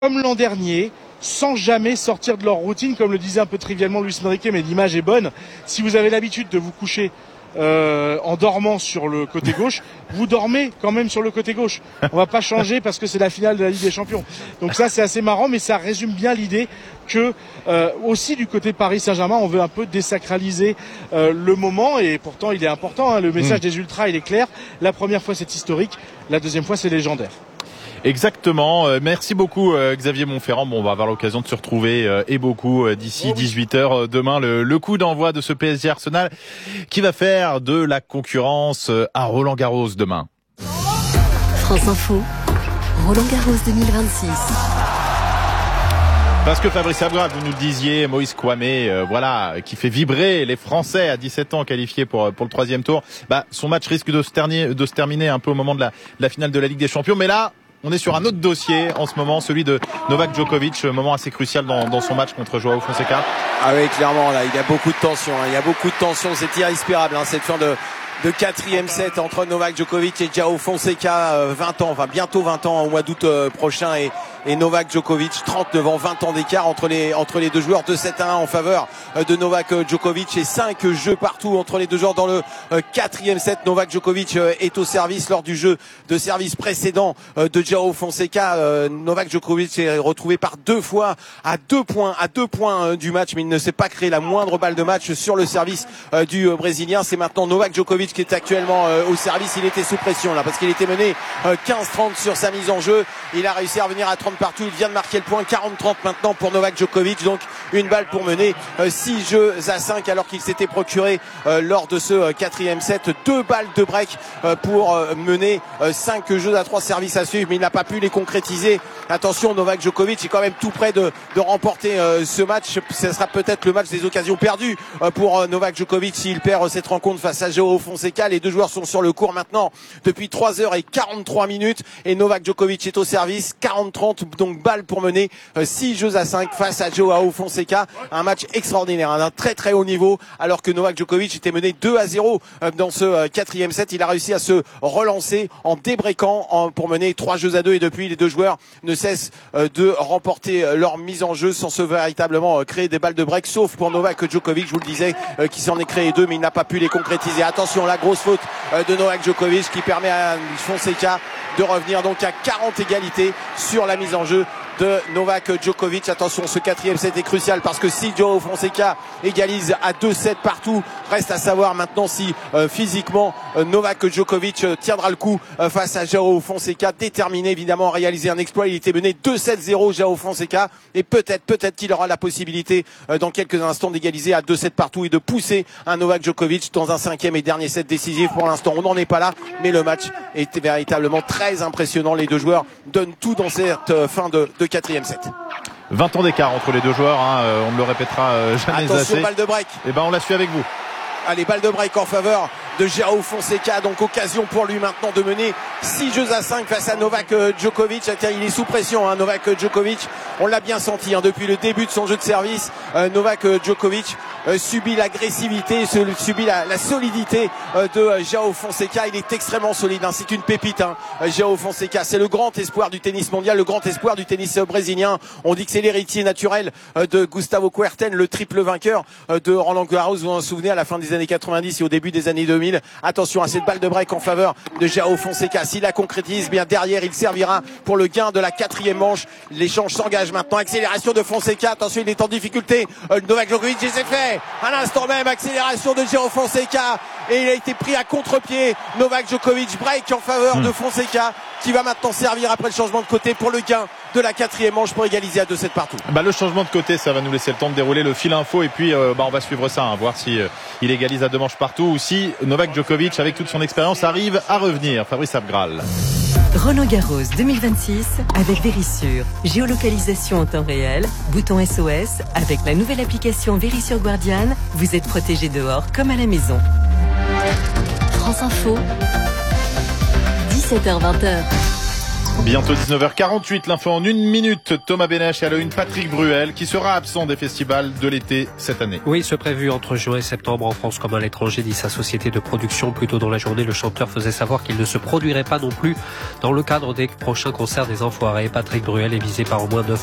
comme l'an dernier, sans jamais sortir de leur routine, comme le disait un peu trivialement Luis Enrique, mais l'image est bonne. Si vous avez l'habitude de vous coucher en dormant sur le côté gauche, vous dormez quand même sur le côté gauche. On va pas changer parce que c'est la finale de la Ligue des Champions. Donc ça, c'est assez marrant, mais ça résume bien l'idée que aussi du côté de Paris Saint-Germain, on veut un peu désacraliser le moment, et pourtant il est important, hein. Le message des ultras, il est clair. La première fois, c'est historique. La deuxième fois, c'est légendaire. Exactement. Merci beaucoup Xavier Monferrand. Bon, on va avoir l'occasion de se retrouver et beaucoup d'ici 18h demain. Le coup d'envoi de ce PSG Arsenal qui va faire de la concurrence à Roland-Garros demain. France Info, Roland-Garros 2026. Parce que Fabrice Abgrad, vous nous le disiez, Moïse Kouamé, voilà, qui fait vibrer les Français à 17 ans qualifiés pour le troisième tour. Son match risque de se terminer un peu au moment de la finale de la Ligue des Champions. Mais là, on est sur un autre dossier en ce moment, celui de Novak Djokovic, moment assez crucial dans son match contre Joao Fonseca. Ah oui, clairement, là, il y a beaucoup de tension. Il y a beaucoup de tension, c'est irrespirable, cette fin de quatrième set entre Novak Djokovic et Joao Fonseca, 20 ans, enfin bientôt 20 ans au mois d'août prochain, et Novak Djokovic, 39 ans, 20 ans d'écart entre les deux joueurs, 2-7-1 en faveur de Novak Djokovic et 5 jeux partout entre les deux joueurs dans le quatrième set. Novak Djokovic est au service lors du jeu de service précédent de Joao Fonseca. Novak Djokovic est retrouvé par deux fois à 2 points du match, mais il ne s'est pas créé la moindre balle de match sur le service du Brésilien. C'est maintenant Novak Djokovic qui est actuellement au service. Il était sous pression là parce qu'il était mené 15-30 sur sa mise en jeu. Il a réussi à revenir à 30 partout. Il vient de marquer le point. 40-30 maintenant pour Novak Djokovic. Donc une balle pour mener 6 jeux à 5 alors qu'il s'était procuré lors de ce quatrième set 2 balles de break pour mener 5 jeux à 3 services à suivre, mais il n'a pas pu les concrétiser. Attention, Novak Djokovic est quand même tout près de remporter ce match. Ce sera peut-être le match des occasions perdues pour Novak Djokovic s'il perd cette rencontre face à Joao Fonseca. Les deux joueurs sont sur le court maintenant depuis 3h43 et Novak Djokovic est au service. 40-30, donc balle pour mener 6 jeux à 5 face à Joao Fonseca. Un match extraordinaire, d'un très très haut niveau, alors que Novak Djokovic était mené 2-0 dans ce quatrième set. Il a réussi à se relancer en débreakant pour mener 3 jeux à 2, et depuis les deux joueurs ne cessent de remporter leur mise en jeu sans se véritablement créer des balles de break, sauf pour Novak Djokovic, je vous le disais, qui s'en est créé 2, mais il n'a pas pu les concrétiser. Attention, la grosse faute de Novak Djokovic qui permet à Fonseca de revenir donc à 40 égalités sur la mise en jeu de Novak Djokovic. Attention, ce quatrième set est crucial parce que si Joao Fonseca égalise à 2-7 partout, reste à savoir maintenant si physiquement Novak Djokovic tiendra le coup face à Joao Fonseca, déterminé évidemment à réaliser un exploit. Il était mené 2-7-0 Joao Fonseca, et peut-être qu'il aura la possibilité dans quelques instants d'égaliser à 2-7 partout et de pousser un Novak Djokovic dans un cinquième et dernier set décisif. Pour l'instant, on n'en est pas là, mais le match était véritablement très impressionnant. Les deux joueurs donnent tout dans cette fin de quatrième set. 20 ans d'écart entre les deux joueurs, on ne le répétera jamais assez. Attention, balle de break. On la suit avec vous. Allez, balle de break en faveur de Joao Fonseca, donc occasion pour lui maintenant de mener 6 jeux à 5 face à Novak Djokovic. Il est sous pression, Novak Djokovic, on l'a bien senti depuis le début de son jeu de service. Novak Djokovic subit l'agressivité, subit la solidité de Joao Fonseca. Il est extrêmement solide, c'est une pépite, Joao Fonseca. C'est le grand espoir du tennis mondial, le grand espoir du tennis brésilien. On dit que c'est l'héritier naturel de Gustavo Kuerten, le triple vainqueur de Roland Garros. Vous vous souvenez, à la fin des années 90 et au début des années 2000. Attention à cette balle de break en faveur de Joao Fonseca. S'il la concrétise, bien derrière, il servira pour le gain de la quatrième manche. L'échange s'engage maintenant. Accélération de Fonseca. Attention, il est en difficulté. Novak Djokovic, c'est fait. À l'instant même, accélération de Joao Fonseca. Et il a été pris à contre-pied. Novak Djokovic, break en faveur de Fonseca, qui va maintenant servir après le changement de côté pour le gain de la quatrième manche pour égaliser à 2-7 partout. Le changement de côté, ça va nous laisser le temps de dérouler le fil info, et puis on va suivre ça, voir si il égalise à 2 manches partout ou si Novak Djokovic, avec toute son expérience, arrive à revenir. Fabrice Abgral. Roland-Garros 2026 avec Verisure. Géolocalisation en temps réel, bouton SOS. Avec la nouvelle application Verisure Guardian, vous êtes protégé dehors comme à la maison. France Info, 17h-20h. Bientôt 19h48, l'info en 1 minute. Thomas Bénèche et à la une Patrick Bruel qui sera absent des festivals de l'été cette année. Oui, ce prévu entre juin et septembre en France comme à l'étranger, dit sa société de production. Plus tôt dans la journée, le chanteur faisait savoir qu'il ne se produirait pas non plus dans le cadre des prochains concerts des Enfoirés. Patrick Bruel est visé par au moins 9